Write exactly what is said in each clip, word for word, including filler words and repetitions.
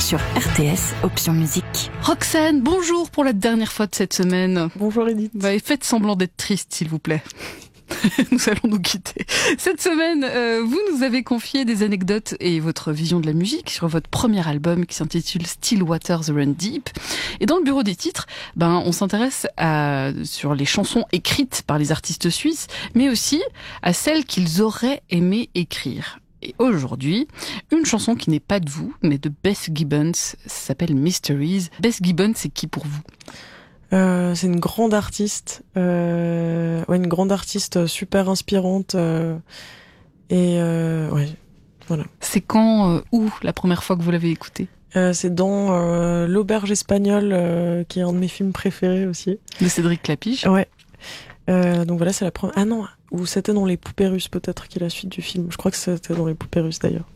sur R T S, option musique. Roxane, bonjour pour la dernière fois de cette semaine. Bonjour Edith. Bah, faites semblant d'être triste, s'il vous plaît. Nous allons nous quitter. Cette semaine, euh, vous nous avez confié des anecdotes et votre vision de la musique sur votre premier album qui s'intitule Still Waters Run Deep. Et dans le bureau des titres, ben, on s'intéresse à, sur les chansons écrites par les artistes suisses, mais aussi à celles qu'ils auraient aimé écrire. Et aujourd'hui, une chanson qui n'est pas de vous, mais de Beth Gibbons, s'appelle Mysteries. Beth Gibbons, c'est qui pour vous ? Euh, c'est une grande artiste, euh, ouais, une grande artiste super inspirante euh, et euh, ouais, voilà. C'est quand, euh, où, la première fois que vous l'avez écoutée ? euh, C'est dans euh, L'Auberge espagnole, euh, qui est un de mes films préférés aussi. De Cédric Clapiche. Ouais. Euh, donc voilà, c'est la première. Ah non, ou c'était dans Les Poupées Russes peut-être qui est la suite du film. Je crois que c'était dans Les Poupées Russes d'ailleurs.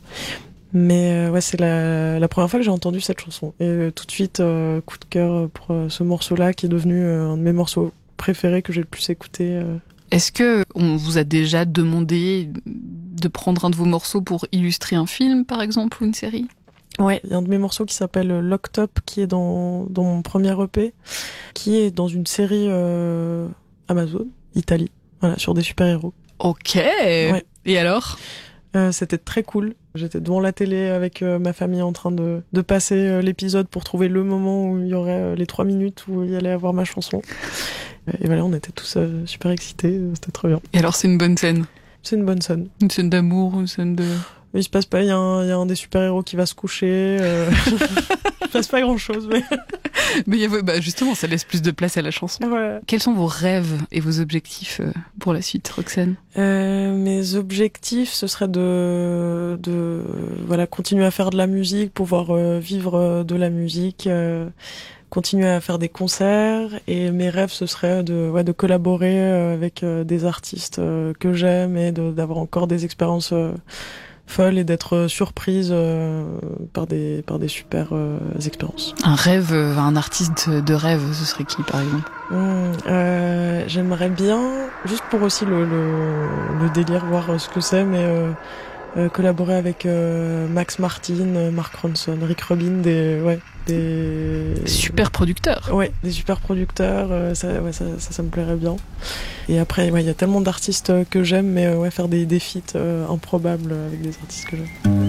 Mais euh, ouais, c'est la, la première fois que j'ai entendu cette chanson. Et euh, tout de suite, euh, coup de cœur pour euh, ce morceau-là qui est devenu euh, un de mes morceaux préférés que j'ai le plus écouté. Euh. Est-ce que on vous a déjà demandé de prendre un de vos morceaux pour illustrer un film, par exemple, ou une série ? Ouais, il y a un de mes morceaux qui s'appelle Locked Up, qui est dans, dans mon premier E P, qui est dans une série euh, Amazon, Italie, voilà, sur des super-héros. Ok. Ouais. Et alors ? Euh, c'était très cool. J'étais devant la télé avec euh, ma famille en train de, de passer euh, l'épisode pour trouver le moment où il y aurait euh, les trois minutes où il y allait avoir ma chanson. Et voilà, on était tous euh, super excités, c'était trop bien. Et alors, c'est une bonne scène ? C'est une bonne scène. Une scène d'amour, une scène de... Il se passe pas, il y a un, il y a un des super-héros qui va se coucher. Euh... il se passe pas grand-chose, mais... mais il y a, bah justement, ça laisse plus de place à la chanson. Voilà. Quels sont vos rêves et vos objectifs pour la suite, Roxane ? euh, Mes objectifs, ce serait de, de voilà, continuer à faire de la musique, pouvoir euh, vivre de la musique, euh, continuer à faire des concerts. Et mes rêves, ce serait de, ouais, de collaborer avec euh, des artistes euh, que j'aime et de, d'avoir encore des expériences... Euh, folle et d'être surprise euh, par des par des super euh, expériences. Un rêve, un artiste de rêve, ce serait qui par exemple ? mmh, euh, J'aimerais bien, juste pour aussi le, le, le délire, voir ce que c'est, mais euh, euh, collaborer avec euh, Max Martin, Mark Ronson, Rick Rubin, des ouais des super producteurs. Ouais, des super producteurs. Euh, ça, ouais, ça, ça, ça me plairait bien. Et après, il ouais, y a tellement d'artistes que j'aime, mais euh, ouais, faire des, des feats euh, improbables avec des artistes que j'aime.